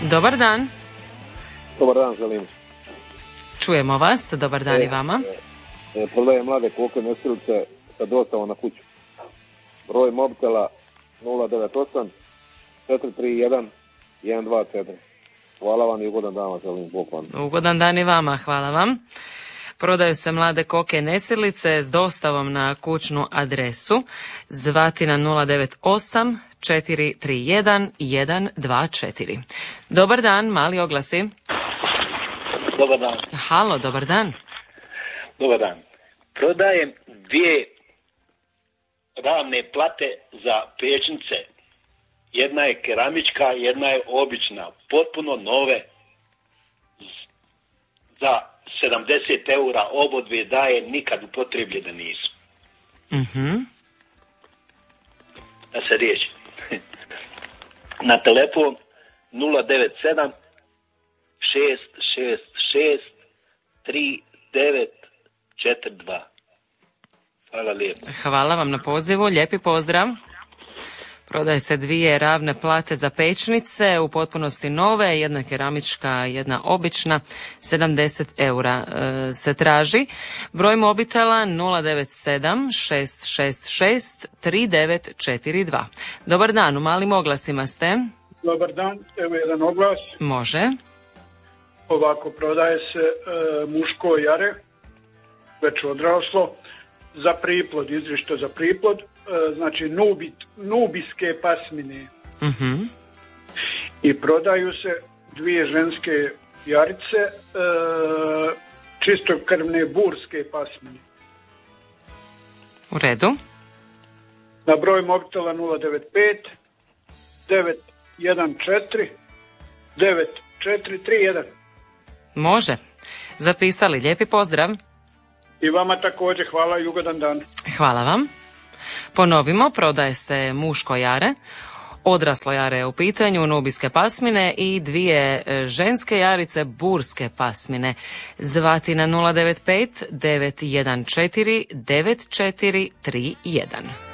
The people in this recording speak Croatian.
Dobar dan. Dobar dan, želim. Čujemo vas, dobar dan i vama. Prodajem mlade koke nesilice sa dostavom na kuću. Broj mobitela 098 431 124. Hvala vam i ugodan dan vam želim, Bog vam. Ugodan dan i vama, hvala vam. Prodaju se mlade koke nesilice s dostavom na kućnu adresu. Zvati na 098 431 124. Dobar dan, mali oglasi. Dobar dan. Halo, dobar dan. Dobar dan. Prodajem 2 ravne plate za pećnice. Jedna je keramička, jedna je obična. Potpuno nove. Za 70 eura obodve daje, nikad upotrebljene nisu. Da se riječi. Na telefon 097 666 3942. Hvala lijepo. Hvala vam na pozivu, lijepi pozdrav. Prodaje se 2 ravne plate za pećnice, u potpunosti nove, jedna keramička, jedna obična, 70 eura se traži. Broj mobitela 097 666 3942. Dobar dan, u malim oglasima ste. Dobar dan, evo jedan oglas. Može. Ovako, prodaje se muško jare, već odraslo, za priplod, izrišto za priplod, znači nubijske pasmine. I prodaju se 2 ženske jarice, čistokrvne burske pasmine. U redu. Na broj mobitela 095 914 9431. Može. Zapisali, lijepi pozdrav. I vama također, hvala i ugodan dan. Hvala vam. Ponovimo, prodaje se muško jare, odraslo jare je u pitanju, nubijske pasmine i 2 ženske jarice, burske pasmine. Zvati na 095 914 9431.